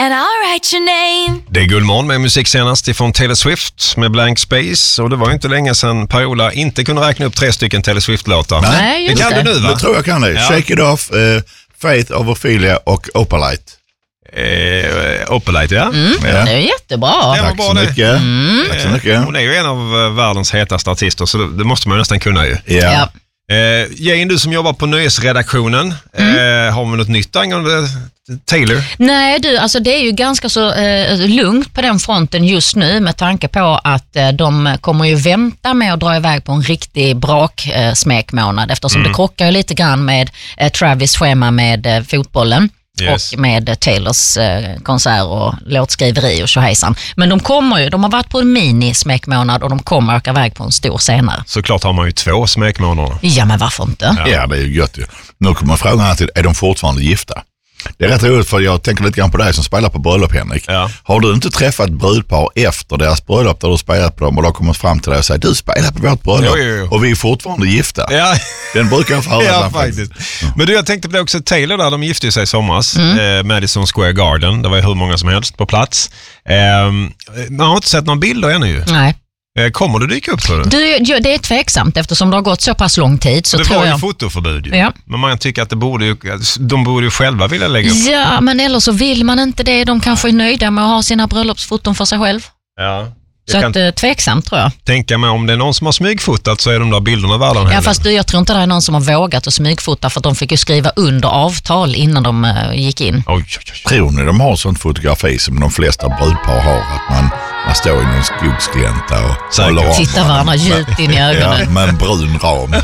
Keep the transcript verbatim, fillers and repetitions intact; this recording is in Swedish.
and I'll write your name. Det är Guldmorgon med musik senast ifrån Taylor Swift med Blank Space. Och det var ju inte länge sedan Paola inte kunde räkna upp tre stycken Taylor Swift-låtar. Nej, det kan det. du nu, va? Det tror jag kan det. Ja. Shake It Off, uh, Faith of Ophelia och Opalite. Eh, Opalite, ja. Mm, Ja. Det är jättebra. Det var Tack bra så det. mycket. Mm. Tack så mycket. Hon är ju en av eh, världens hetaste artister, så det, det måste man ju nästan kunna ju. Ja. Ja. Eh, Jane, du som jobbar på nöjesredaktionen, mm. eh, har vi något nytt angående Taylor? Nej du, alltså det är ju ganska så eh, lugnt på den fronten just nu med tanke på att eh, de kommer ju vänta med att dra iväg på en riktig brak eh, smekmånad eftersom mm. det krockar ju lite grann med eh, Travis schema med eh, fotbollen. Yes. Och med Taylors eh, konsert och låtskriveri och tjohejsan. Men de kommer ju, de har varit på en mini-smekmånad och de kommer åka iväg på en stor senare. Såklart har man ju två smekmånader. Ja, men varför inte? Ja. ja, det är ju gött ju. Nu kommer frågan alltid, är de fortfarande gifta? Det är rätt roligt för jag tänker lite grann på dig som spelar på bröllop, Henrik. Ja. Har du inte träffat brudpar efter deras bröllop där du spelat på dem och de har kommit fram till dig och säger du spelar på vårt bröllop Jo, jo, jo. och vi är fortfarande gifta? Ja. Den brukar jag få höra. Ja, faktiskt. Men du, jag tänkte på det också, Taylor där, de gifte sig i somras, Mm. eh, Madison Square Garden. Det var ju hur många som helst på plats. Eh, man har inte sett några bilder ännu ju. Nej. Eh, kommer du dyka upp för det? Du, ja, det är tveksamt eftersom det har gått så pass lång tid. Så det tror var ju jag... fotoförbud ju. Ja. Men man tycker att det borde ju, de borde ju själva vilja lägga upp. Ja, men eller så vill man inte det. De kanske är nöjda med att ha sina bröllopsfoton för sig själv. Ja. Så Jag kan att, eh, tveksamt tror jag. tänka mig om det är någon som har smygfotat så är de där bilderna värda en hel Ja, del. fast du, jag tror inte det är någon som har vågat att smygfota för att de fick ju skriva under avtal innan de uh, gick in. Oj, oj, oj. Tror ni de har sånt fotografi som de flesta brudpar har? Att man, man står i någon skogsglänta och Säkert. håller om Titta varandra djupt in i ögonen. Ja, med en brun ram.